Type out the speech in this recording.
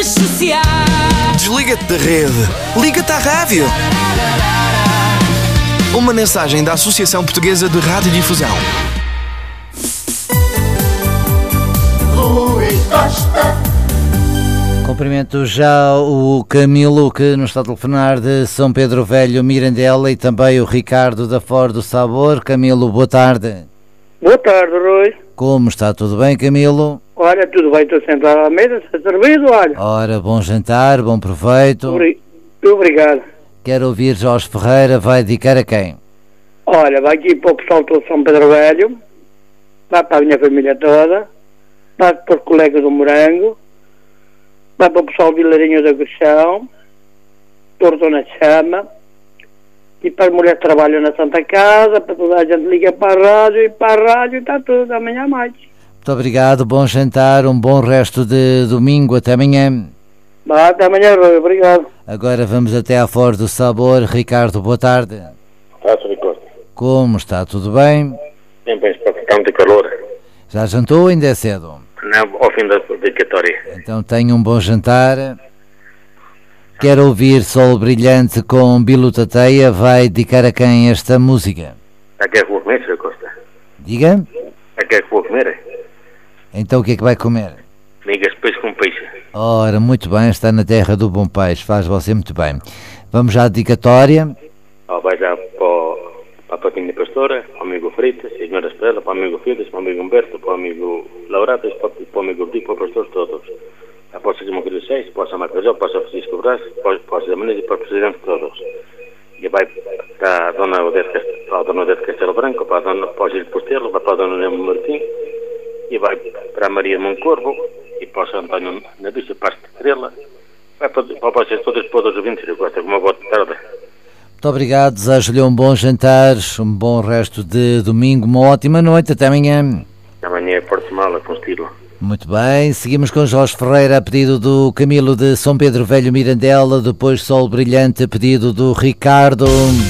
redes sociais. Desliga-te da rede. Liga-te à rádio. Uma mensagem da Associação Portuguesa de Radiodifusão. Rui Costa. Cumprimento já o Camilo, que nos está a telefonar de São Pedro Velho, Mirandela, e também o Ricardo da Fora do Sabor. Camilo, boa tarde. Boa tarde, Rui. Como está? Tudo bem, Camilo? Olha, tudo bem, estou sentado à mesa, está servido, olha. Ora, bom jantar, bom proveito. Obrigado. Quero ouvir Jorge Ferreira, vai dedicar a quem? Olha, vai aqui para o pessoal de São Pedro Velho, vai para a minha família toda, vai para os colegas do Morango, vai para o pessoal de Vilarinho da Agressão, Torto na Chama, e para as mulheres que trabalham na Santa Casa, para toda a gente liga para a rádio e está tudo, amanhã mais. Muito obrigado, bom jantar, um bom resto de domingo, até amanhã. Vá, até amanhã, Rui, obrigado. Agora vamos até à Fora do Sabor. Ricardo, boa tarde. Rui Costa. Como está? Tudo bem? Bem, para ficar muito calor. Já jantou ou ainda é cedo? Não, ao fim da dedicatória. Então tenha um bom jantar. Quero ouvir Sol Brilhante com Bilu Tateia. Vai dedicar a quem esta música? A que é que vou comer, Rui Costa? Diga? A que é que vou comer? Então o que é que vai comer? Migas de peixe com peixe. Ora, muito bem, está na terra do bom peixe, faz você muito bem. Vamos à dedicatória. Vai já para a Patinha Pastora, para o amigo Freitas, a Senhora Estrela, para o amigo Fides, para o amigo Humberto, para o amigo Lauratas, para o amigo Dico, para os pastores todos. Para o Sr. Maria 6, para o São Marcajó, para o Sr. Francisco Brás, para o Sr. Menezes e para o Presidente todos. E vai para a Dona Odete Castelo Branco, para o Gil Postelo, para a Dona Nemo Martim, e vai para a Maria Moncorvo, e para o Sr. António Nabicha, para a Estrela, vai para vocês todos os ouvintes, eu gosto de uma boa tarde. Muito obrigado, desejo-lhe um bom jantar, um bom resto de domingo, uma ótima noite, até amanhã. Amanhã é Porto Mala, com estilo. Muito bem, seguimos com Jorge Ferreira a pedido do Camilo de São Pedro Velho, Mirandela, depois Sol Brilhante a pedido do Ricardo.